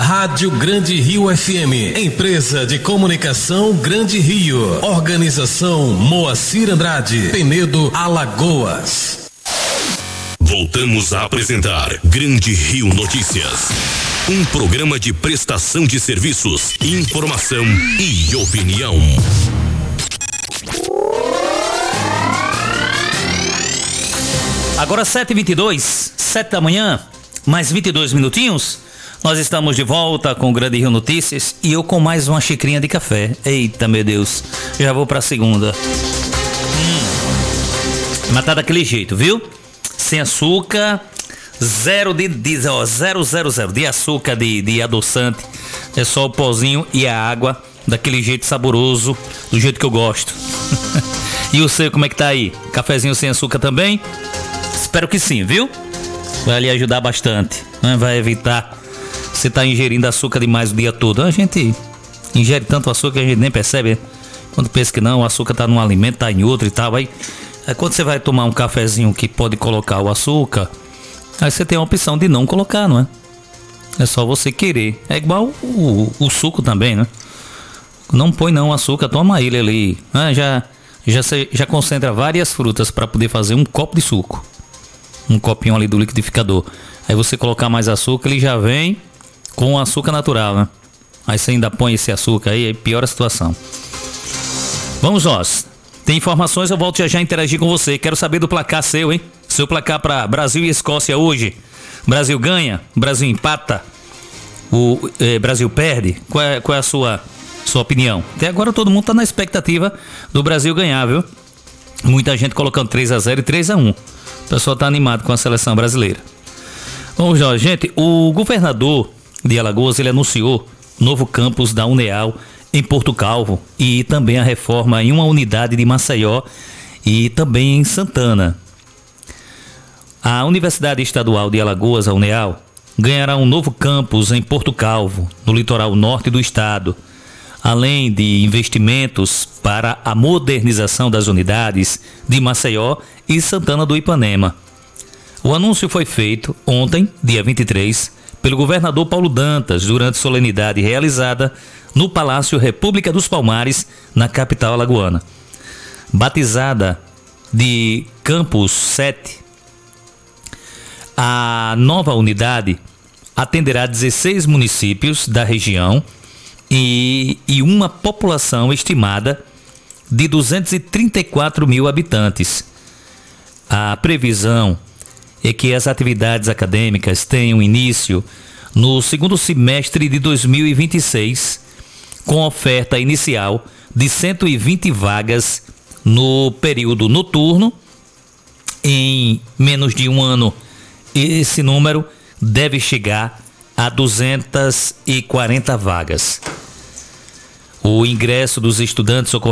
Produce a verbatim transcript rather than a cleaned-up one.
Rádio Grande Rio F M, empresa de comunicação Grande Rio, organização Moacir Andrade, Penedo, Alagoas. Voltamos a apresentar Grande Rio Notícias, um programa de prestação de serviços, informação e opinião. Agora sete e vinte e dois, sete da manhã, mais vinte e dois minutinhos. Nós estamos de volta com o Grande Rio Notícias e eu com mais uma xicrinha de café. Eita, meu Deus, já vou pra segunda. Hum. Mas tá daquele jeito, viu? Sem açúcar, zero de, de ó, zero, zero, zero de açúcar, de, de adoçante. É só o pozinho e a água, daquele jeito saboroso, do jeito que eu gosto. E o seu, como é que tá aí? Cafezinho sem açúcar também? Espero que sim, viu? Vai lhe ajudar bastante, né? Vai evitar você tá ingerindo açúcar demais o dia todo. A gente ingere tanto açúcar que a gente nem percebe, né? Quando pensa que não, o açúcar tá num alimento, tá em outro e tal. Aí, aí quando você vai tomar um cafezinho que pode colocar o açúcar, aí você tem a opção de não colocar, não é? É só você querer. É igual o, o, o suco também, né? Não põe não açúcar, toma ele ali. Ah, já, já, já concentra várias frutas para poder fazer um copo de suco. Um copinho ali do liquidificador. Aí você colocar mais açúcar, ele já vem com açúcar natural, né? Aí você ainda põe esse açúcar aí, aí piora a situação. Vamos nós. Tem informações, eu volto já já interagir com você. Quero saber do placar seu, hein? Seu placar para Brasil e Escócia hoje. Brasil ganha? Brasil empata? O eh, Brasil perde? Qual é, qual é a sua, sua opinião? Até agora todo mundo tá na expectativa do Brasil ganhar, viu? Muita gente colocando três a zero e três a um. O pessoal tá animado com a seleção brasileira. Vamos lá, gente. O governador de Alagoas, ele anunciou novo campus da Uneal em Porto Calvo e também a reforma em uma unidade de Maceió e também em Santana. A Universidade Estadual de Alagoas, a Uneal, ganhará um novo campus em Porto Calvo, no litoral norte do estado, além de investimentos para a modernização das unidades de Maceió e Santana do Ipanema. O anúncio foi feito ontem, dia vinte e três, pelo governador Paulo Dantas, durante solenidade realizada no Palácio República dos Palmares, na capital alagoana. Batizada de Campus sete, a nova unidade atenderá dezesseis municípios da região e, e uma população estimada de duzentos e trinta e quatro mil habitantes. A previsão é que as atividades acadêmicas tenham início no segundo semestre de dois mil e vinte e seis, com oferta inicial de cento e vinte vagas no período noturno. Em menos de um ano, esse número deve chegar a duzentas e quarenta vagas. O ingresso dos estudantes ocorre